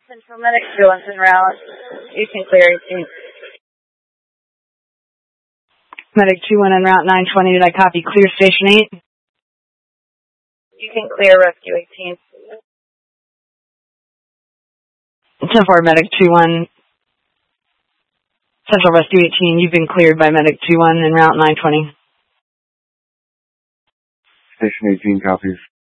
Central Medic 2-1's en route. You can clear 18. Medic 2-1 en route 920. Did I copy? Clear Station 8. You can clear Rescue 18. 10-4 Medic 2-1. Central Rescue 18. You've been cleared by Medic 2-1 en route 920. Station 18 copies.